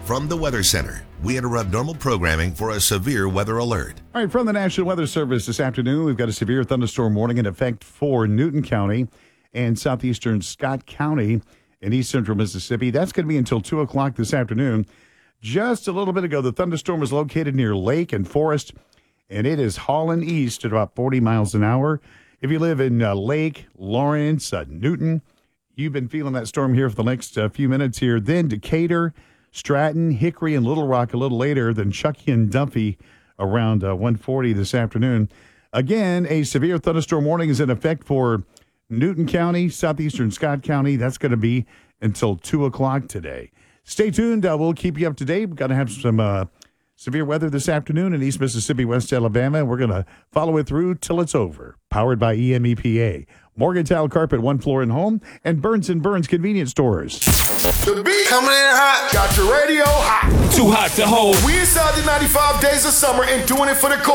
From the Weather Center, we interrupt normal programming for a severe weather alert. All right, from the National Weather Service this afternoon, we've got a severe thunderstorm warning in effect for Newton County and southeastern Scott County in east central Mississippi. That's going to be until 2 o'clock this afternoon. Just a little bit ago, the thunderstorm was located near Lake and Forest, and it is hauling east at about 40 miles an hour. If you live in Lake, Lawrence, Newton, you've been feeling that storm here for the next few minutes here. Then Decatur, Stratton, Hickory, and Little Rock a little later, then Chuckey and Dunphy around 1:40 this afternoon. Again, a severe thunderstorm warning is in effect for Newton County, southeastern Scott County. That's going to be until 2 o'clock today. Stay tuned. We'll keep you up to date. We've got to have some severe weather this afternoon in East Mississippi, West Alabama. We're going to follow it through till it's over. Powered by EMEPA. Morgan Tile Carpet, One Floor and Home, and Burns & Burns Convenience Stores. The beat coming in hot. Got your radio hot. Too hot to hold. We inside the 95 days of summer and doing it for the